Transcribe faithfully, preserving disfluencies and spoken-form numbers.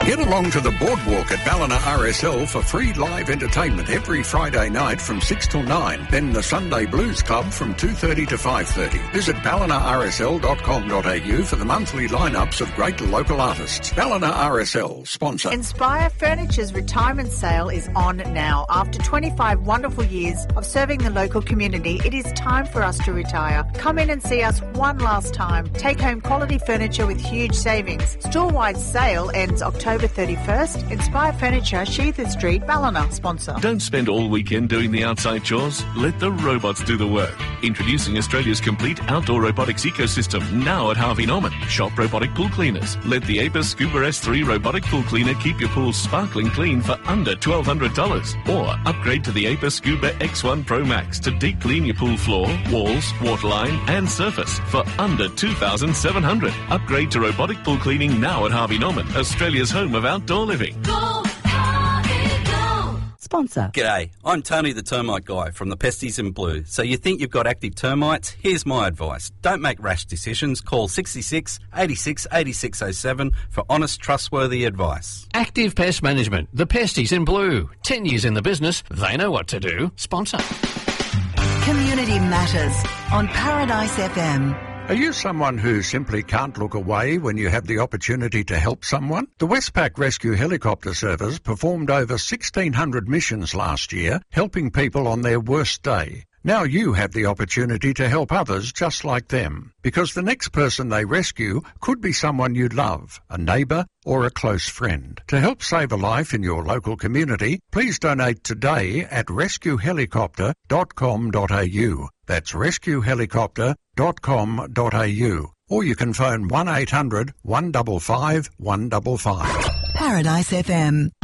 Get along to the boardwalk at Ballina R S L for free live entertainment every Friday night from six till nine. Then the Sunday Blues Club from two thirty to five thirty. Visit ballina r s l dot com dot a u for the monthly lineups of great local artists. Ballina R S L, sponsor. Inspire Furniture's retirement sale is on now. After twenty-five wonderful years of serving the local community, it is time for us to retire. Come in and see us one last time. Take home quality furniture with huge savings. Store-wide sale ends October thirty-first. Inspire Furniture, Sheether Street, Ballina, sponsor. Don't spend all weekend doing the outside chores. Let the robots do the work. Introducing Australia's complete outdoor robotics ecosystem now at Harvey Norman. Shop robotic pool cleaners. Let the Apis Scuba S three robotic pool cleaner keep your pool sparkling clean for under twelve hundred dollars. Or upgrade to the Apis Scuba X one Pro Max to deep clean your pool floor, walls, waterline and surface for under two thousand seven hundred dollars. Upgrade to robotic pool cleaning now at Harvey Norman, Australia's home of outdoor living. Go, Harvey, go! Sponsor. G'day, I'm Tony the Termite Guy from the Pesties in Blue. So you think you've got active termites? Here's my advice. Don't make rash decisions. Call sixty-six, eighty-six, eighty-six oh seven for honest, trustworthy advice. Active Pest Management, the Pesties in Blue. Ten years in the business, they know what to do. Sponsor. Community Matters on Paradise F M. Are you someone who simply can't look away when you have the opportunity to help someone? The Westpac Rescue Helicopter Service performed over sixteen hundred missions last year, helping people on their worst day. Now you have the opportunity to help others just like them, because the next person they rescue could be someone you love, a neighbour or a close friend. To help save a life in your local community, please donate today at rescue helicopter dot com dot a u. That's rescue helicopter dot com dot a u. Or you can phone one eight hundred, one five five, one five five. Paradise F M.